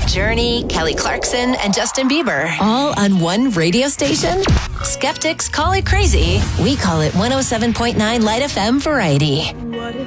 Journey, Kelly Clarkson, and Justin Bieber, all on one radio station? Skeptics call it crazy. We call it 107.9 Light FM Variety. What if